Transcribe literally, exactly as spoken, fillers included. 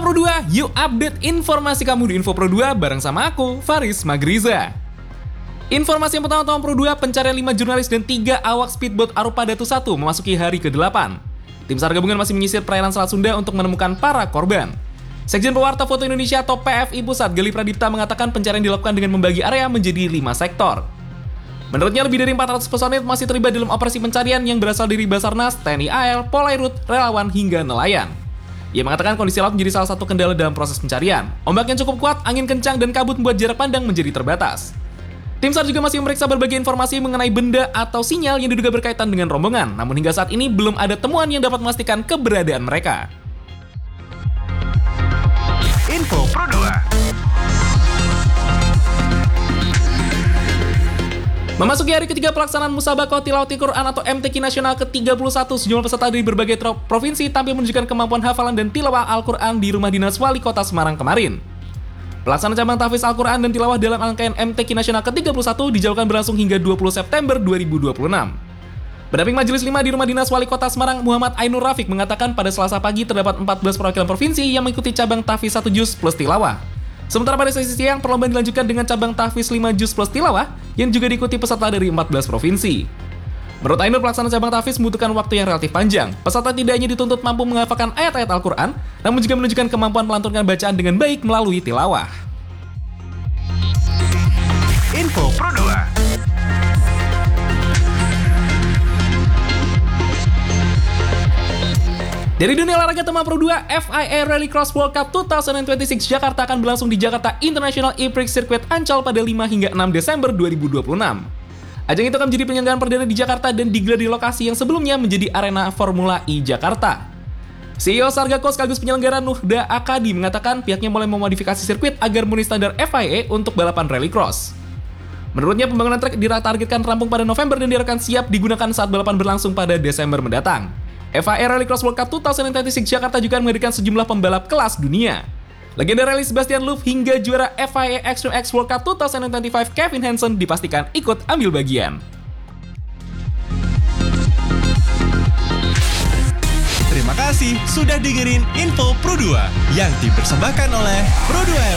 Pro dua, yuk update informasi kamu di Info Pro dua bareng sama aku, Faris Magriza. Informasi yang pertama, Tom Pro dua, pencarian lima jurnalis dan tiga awak speedboat Arupa Datu satu memasuki hari kedelapan. Tim SAR gabungan masih menyisir perairan Selat Sunda untuk menemukan para korban. Sekjen Pewarta Foto Indonesia atau P F I Pusat, Gali Pradipta, mengatakan pencarian dilakukan dengan membagi area menjadi lima sektor. Menurutnya lebih dari empat ratus personil masih terlibat dalam operasi pencarian yang berasal dari Basarnas, T N I A L, Polairut, relawan hingga nelayan. Ia mengatakan kondisi laut menjadi salah satu kendala dalam proses pencarian. Ombak yang cukup kuat, angin kencang, dan kabut membuat jarak pandang menjadi terbatas. Tim SAR juga masih memeriksa berbagai informasi mengenai benda atau sinyal yang diduga berkaitan dengan rombongan. Namun hingga saat ini belum ada temuan yang dapat memastikan keberadaan mereka. Info Pro dua. Memasuki hari ketiga pelaksanaan Musabaqah Tilawatil Quran atau M T Q Nasional ke tiga puluh satu, sejumlah peserta dari berbagai tro- provinsi tampil menunjukkan kemampuan hafalan dan tilawah Al-Quran di Rumah Dinas Wali Kota Semarang kemarin. Pelaksanaan cabang tahfiz Al-Quran dan tilawah dalam rangkaian M T Q Nasional ke tiga puluh satu dijadwalkan berlangsung hingga dua puluh September dua ribu dua puluh enam. Pendamping Majelis lima di Rumah Dinas Wali Kota Semarang, Muhammad Ainur Rafiq, mengatakan pada Selasa pagi terdapat empat belas perwakilan provinsi yang mengikuti cabang tahfiz satu juz plus tilawah. Sementara pada sesi siang, perlombaan dilanjutkan dengan cabang tahfiz lima juz plus tilawah yang juga diikuti peserta dari empat belas provinsi. Menurut Ainur, pelaksanaan cabang tahfiz membutuhkan waktu yang relatif panjang. Peserta tidak hanya dituntut mampu menghafalkan ayat-ayat Al-Quran, namun juga menunjukkan kemampuan melantunkan bacaan dengan baik melalui tilawah. Info Pro dua. Dari dunia olahraga, Tema Pro dua, F I A Rallycross World Cup dua ribu dua puluh enam Jakarta akan berlangsung di Jakarta International E-Prix Circuit Ancol pada lima hingga enam Desember dua ribu dua puluh enam. Ajang itu akan menjadi penyelenggaraan perdana di Jakarta dan digelar di lokasi yang sebelumnya menjadi arena Formula E Jakarta. C E O Sargaco sekaligus penyelenggara Nuhda Akadi mengatakan pihaknya mulai memodifikasi sirkuit agar memenuhi standar F I A untuk balapan rallycross. Menurutnya, pembangunan trek ditargetkan rampung pada November dan diharapkan siap digunakan saat balapan berlangsung pada Desember mendatang. F I A Rallycross World Cup dua ribu dua puluh enam Jakarta juga menghadirkan sejumlah pembalap kelas dunia. Legenda rally Sebastian Loeb hingga juara F I A Extreme X World Cup dua ribu dua puluh lima Kevin Hansen dipastikan ikut ambil bagian. Terima kasih sudah dengerin Info Pro dua yang dipersembahkan oleh Pro dua.